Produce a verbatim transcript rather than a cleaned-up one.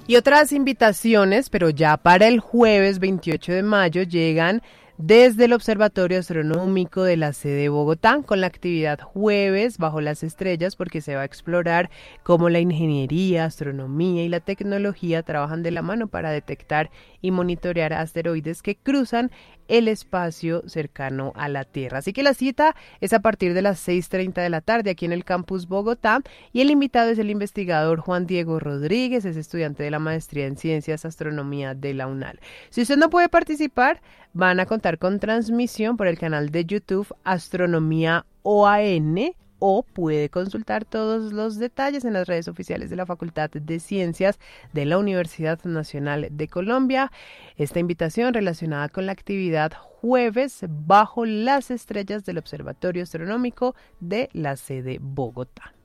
Y otras invitaciones, pero ya para el jueves veintiocho de mayo, llegan desde el Observatorio Astronómico de la sede Bogotá, con la actividad Jueves Bajo las Estrellas, porque se va a explorar cómo la ingeniería, astronomía y la tecnología trabajan de la mano para detectar y monitorear asteroides que cruzan el espacio cercano a la Tierra. Así que la cita es a partir de las seis treinta de la tarde aquí en el Campus Bogotá, y el invitado es el investigador Juan Diego Rodríguez, es estudiante de la maestría en Ciencias Astronomía de la UNAL. Si usted no puede participar, van a contar con transmisión por el canal de YouTube Astronomía O A N, o puede consultar todos los detalles en las redes oficiales de la Facultad de Ciencias de la Universidad Nacional de Colombia. Esta invitación relacionada con la actividad Jueves Bajo las Estrellas del Observatorio Astronómico de la sede Bogotá.